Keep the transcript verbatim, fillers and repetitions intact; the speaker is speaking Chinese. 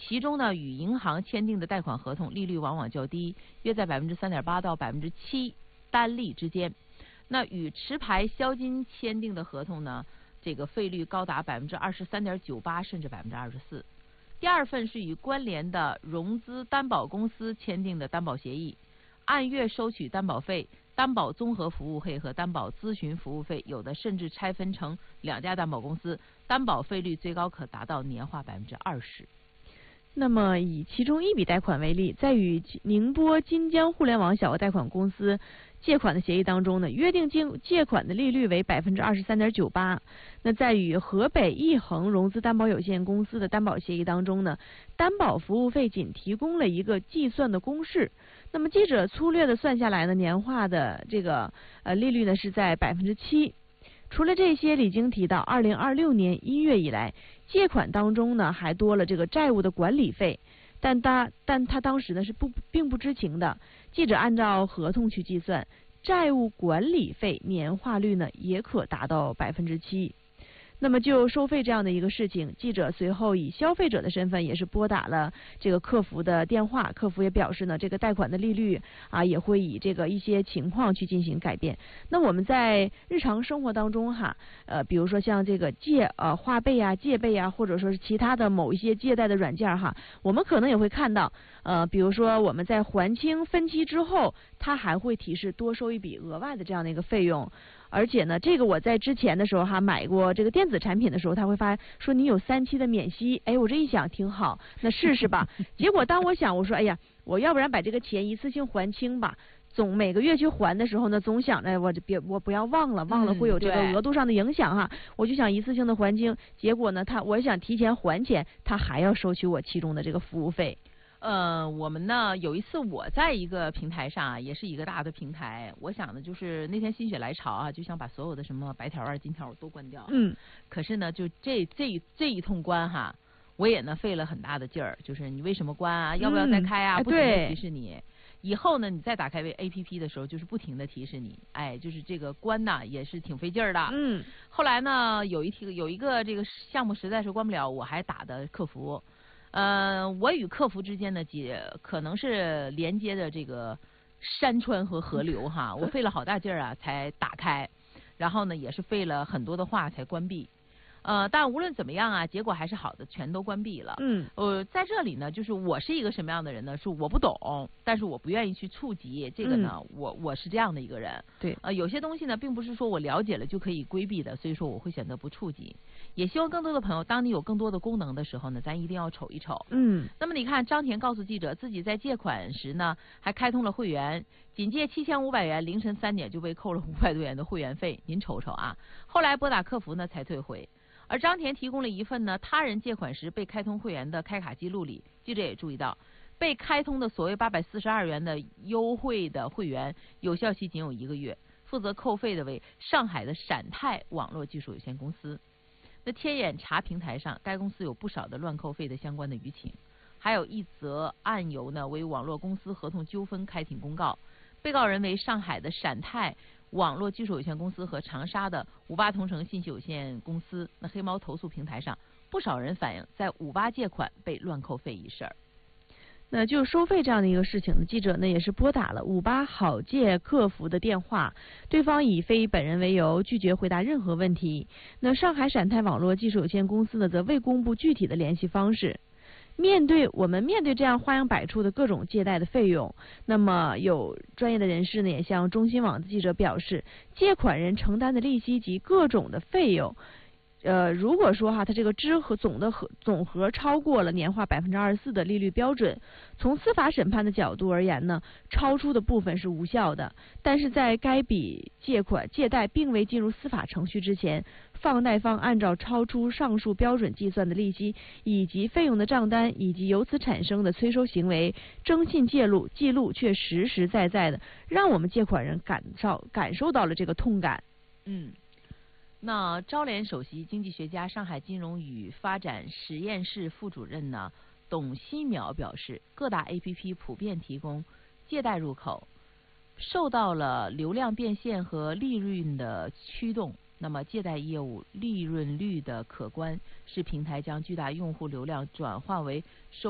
其中呢，与银行签订的贷款合同利率往往较低，约在百分之三点八到百分之七单利之间。那与持牌销金签订的合同呢，这个费率高达百分之二十三点九八，甚至百分之二十四。第二份是与关联的融资担保公司签订的担保协议，按月收取担保费、担保综合服务费和担保咨询服务费，有的甚至拆分成两家担保公司，担保费率最高可达到年化百分之二十。 那么以其中一笔贷款为例，在与宁波金江互联网小额贷款公司借款的协议当中呢，约定借借款的利率为百分之二十三点九八。那在与河北易恒融资担保有限公司的担保协议当中呢，担保服务费仅提供了一个计算的公式。那么记者粗略的算下来呢，年化的这个呃利率呢是在百分之七。除了这些，李晶提到，二零二六年一月以来，借款当中呢还多了这个债务的管理费，但他但他当时呢是不并不知情的。记者按照合同去计算，债务管理费年化率呢也可达到百分之七。那么就收费这样的一个事情，记者随后以消费者的身份也是拨打了这个客服的电话，客服也表示呢，这个贷款的利率啊也会以这个一些情况去进行改变。那我们在日常生活当中哈，呃，比如说像这个借呃话费啊、借呗啊，或者说是其他的某一些借贷的软件哈，我们可能也会看到，呃，比如说我们在还清分期之后，它还会提示多收一笔额外的这样的一个费用。而且呢，这个我在之前的时候哈买过这个电子产品的时候，他会发说你有三期的免息，哎，我这一想挺好，那试试吧。结果当我想我说，哎呀，我要不然把这个钱一次性还清吧。总每个月去还的时候呢，总想着我这别我不要忘了，忘了会有这个额度上的影响哈，嗯、我就想一次性的还清。结果呢，他我想提前还钱，他还要收取我其中的这个服务费。 呃，我们呢有一次我在一个平台上啊，也是一个大的平台，我想的就是那天心血来潮啊，就想把所有的什么白条啊、金条都关掉。 嗯。 可是呢，就这这这一通关哈，我也呢费了很大的劲儿，就是你为什么关啊？要不要再开啊？ 嗯、 不停的提示你。以后呢，你再打开 A P P 的时候，就是不停的提示你，哎，就是这个关呐也是挺费劲儿的。 嗯。 后来呢，有一题有一个这个项目实在是关不了，我还打的客服。呃，我与客服之间呢，也可能是连接的这个山川和河流哈，我费了好大劲儿啊才打开，然后呢也是费了很多的话才关闭。呃，但无论怎么样啊，结果还是好的，全都关闭了。 嗯， 呃，在这里呢，就是我是一个什么样的人呢？是我不懂，但是我不愿意去触及这个呢，嗯、我我是这样的一个人。 对， 呃，有些东西呢，并不是说我了解了就可以规避的，所以说我会选择不触及。也希望更多的朋友，当你有更多的功能的时候呢，咱一定要瞅一瞅。 嗯。 那么你看，张田告诉记者，自己在借款时呢，还开通了会员，仅借七千五百元，凌晨三点就被扣了五百多元的会员费，您瞅瞅啊。后来拨打客服呢，才退回。而张田提供了一份呢，他人借款时被开通会员的开卡记录里，记者也注意到，被开通的所谓八百四十二元的优惠的会员，有效期仅有一个月，负责扣费的为上海的闪泰网络技术有限公司。那天眼查平台上，该公司有不少的乱扣费的相关的舆情，还有一则案由呢为网络公司合同纠纷开庭公告，被告人为上海的闪泰网络技术有限公司和长沙的五八同城信息有限公司。那黑猫投诉平台上，不少人反映在五八借款被乱扣费一事儿。 那就收费这样的一个事情，记者呢也是拨打了五八好借客服的电话，对方以非本人为由拒绝回答任何问题。那上海闪泰网络技术有限公司呢则未公布具体的联系方式。面对我们面对这样花样百出的各种借贷的费用，那么有专业的人士呢也向中新网的记者表示，借款人承担的利息及各种的费用。呃，如果说哈，它这个支和总的和总和超过了年化百分之二十四的利率标准，从司法审判的角度而言呢，超出的部分是无效的。但是在该笔借款借贷并未进入司法程序之前，放贷方按照超出上述标准计算的利息以及费用的账单，以及由此产生的催收行为，征信记录记录却实实在在的让我们借款人感受感受到了这个痛感。 嗯。那招联首席经济学家、上海金融与发展实验室副主任呢董希淼表示，各大 A P P 普遍提供借贷入口，受到了流量变现和利润的驱动。那么借贷业务利润率的可观，是平台将巨大用户流量转化为收